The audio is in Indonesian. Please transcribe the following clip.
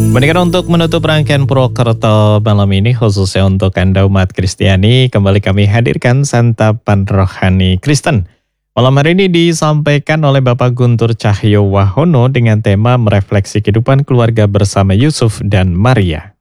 Mendingan untuk menutup rangkaian Purwokerto malam ini khususnya untuk Anda umat Kristiani, kembali kami hadirkan santapan rohani Kristen. Malam hari ini disampaikan oleh Bapak Guntur Cahyo Wahono dengan tema merefleksi kehidupan keluarga bersama Yusuf dan Maria.